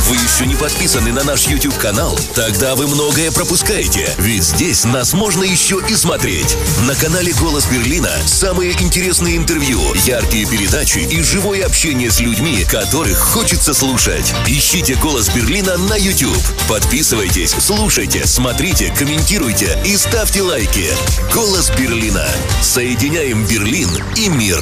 Вы еще не подписаны на наш YouTube-канал? Тогда вы многое пропускаете, ведь здесь нас можно еще и смотреть. На канале «Голос Берлина» самые интересные интервью, яркие передачи и живое общение с людьми, которых хочется слушать. Ищите «Голос Берлина» на YouTube. Подписывайтесь, слушайте, смотрите, комментируйте и ставьте лайки. «Голос Берлина». Соединяем Берлин и мир.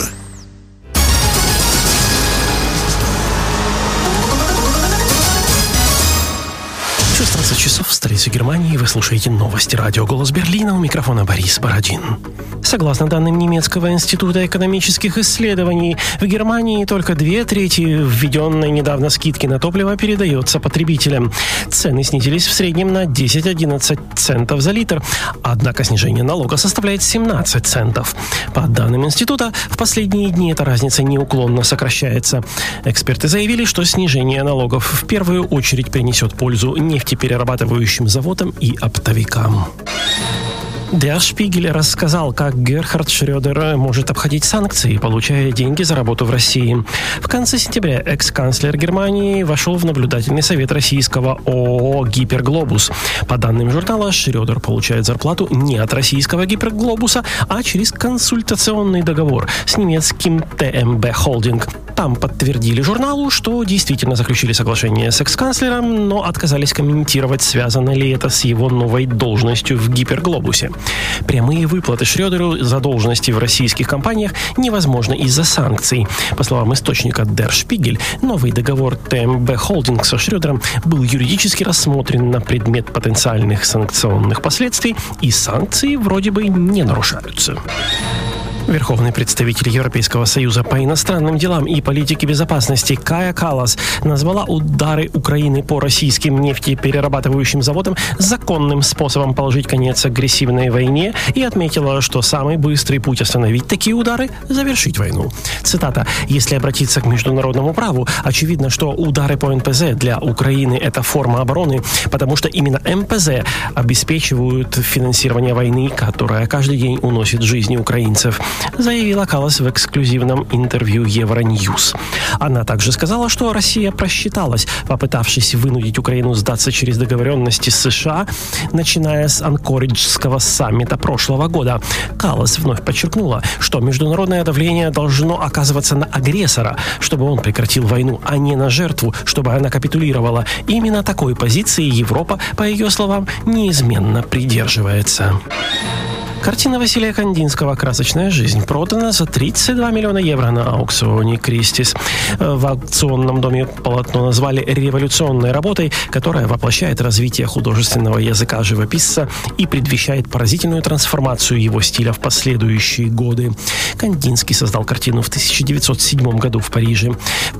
16 часов в столице Германии. Вы слушаете новости радио «Голос Берлина». У микрофона Борис Бородин. Согласно данным немецкого института экономических исследований, в Германии только 2/3 введенной недавно скидки на топливо передается потребителям. Цены снизились в среднем на 10-11 центов за литр, однако снижение налога составляет 17 центов. По данным института, в последние дни эта разница неуклонно сокращается. Эксперты заявили, что снижение налогов в первую очередь принесет пользу нефтеперерабатывающим заводам и оптовикам. Der Spiegel рассказал, как Герхард Шрёдер может обходить санкции, получая деньги за работу в России. В конце сентября экс-канцлер Германии вошел в наблюдательный совет российского ООО «Гиперглобус». По данным журнала, Шрёдер получает зарплату не от российского «Гиперглобуса», а через консультационный договор с немецким ТМБ Холдинг. Там подтвердили журналу, что действительно заключили соглашение с экс-канцлером, но отказались комментировать, связано ли это с его новой должностью в «Гиперглобусе». Прямые выплаты Шрёдеру задолженности в российских компаниях невозможно из-за санкций. По словам источника Der Spiegel, новый договор ТМБ Холдинг со Шрёдером был юридически рассмотрен на предмет потенциальных санкционных последствий, и санкции вроде бы не нарушаются. Верховный представитель Европейского союза по иностранным делам и политике безопасности Кая Каллас назвала удары Украины по российским нефтеперерабатывающим заводам законным способом положить конец агрессивной войне и отметила, что самый быстрый путь остановить такие удары – завершить войну. Цитата: «Если обратиться к международному праву, очевидно, что удары по НПЗ для Украины – это форма обороны, потому что именно МПЗ обеспечивают финансирование войны, которая каждый день уносит жизни украинцев», заявила Каллас в эксклюзивном интервью Евроньюз. Она также сказала, что Россия просчиталась, попытавшись вынудить Украину сдаться через договоренности с США, начиная с Анкориджского саммита прошлого года. Каллас вновь подчеркнула, что международное давление должно оказываться на агрессора, чтобы он прекратил войну, а не на жертву, чтобы она капитулировала. Именно такой позиции Европа, по ее словам, неизменно придерживается. Картина Василия Кандинского «Красочная жизнь» продана за 32 миллиона евро на аукционе «Кристис». В аукционном доме полотно назвали революционной работой, которая воплощает развитие художественного языка живописца и предвещает поразительную трансформацию его стиля в последующие годы. Кандинский создал картину в 1907 году в Париже. В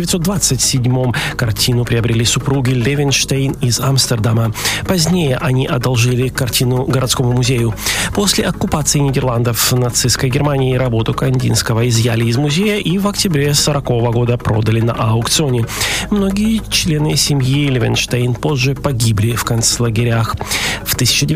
1927 картину приобрели супруги Левенштейн из Амстердама. Позднее они одолжили картину городскому музею. После оккупации Нидерландов нацистской Германией работу Кандинского изъяли из музея и в октябре 1940 года продали на аукционе. Многие члены семьи Левенштейн позже погибли в концлагерях. В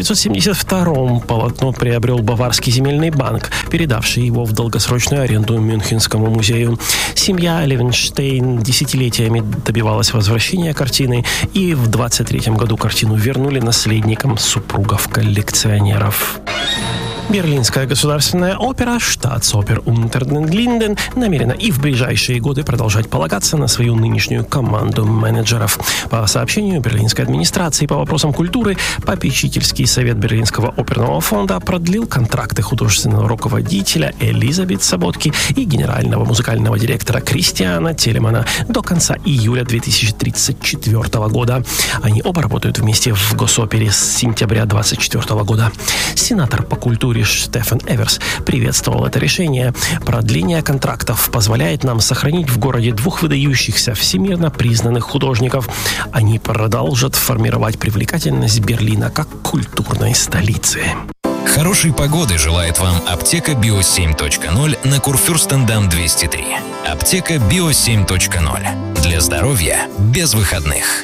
1972 полотно приобрел Баварский земельный банк, передавший его в долгосрочную аренду Мюнхенскому музею. Семья Левенштейн десятилетиями добивалась возвращения картины, и в 1923 году картину вернули наследникам супругов-коллекционеров. Берлинская государственная опера Staatsoper Unter den Linden намерена и в ближайшие годы продолжать полагаться на свою нынешнюю команду менеджеров. По сообщению берлинской администрации по вопросам культуры, попечительский совет Берлинского оперного фонда продлил контракты художественного руководителя Элизабет Саботки и генерального музыкального директора Кристиана Телемана до конца июля 2034 года. Они оба работают вместе в Госопере с сентября 2024 года. Сенатор по культуре Штефан Эверс приветствовал это решение. Продление контрактов позволяет нам сохранить в городе двух выдающихся всемирно признанных художников. Они продолжат формировать привлекательность Берлина как культурной столицы. Хорошей погоды желает вам аптека Био7.0 на Курфюрстендам 203. Аптека Био7.0. Для здоровья без выходных.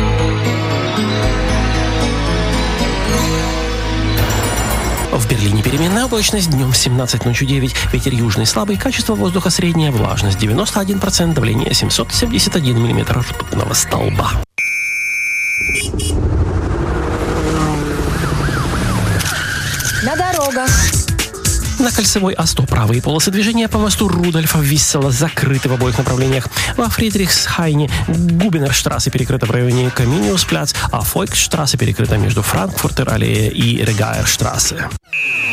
В Берлине Переменная облачность, днем 17, ночью 9. Ветер южный слабый, качество воздуха средняя, влажность 91%, давление 771 миллиметр ртутного столба. На дорогах. На кольцевой А100 правые полосы движения по мосту Рудольфа Виссела закрыты в обоих направлениях. Во Фридрихсхайне Губинерштрассе перекрыта в районе Каминиус-Пляц, а Фольксштрассе перекрыта между Франкфуртер-аллея и Регаерштрассе.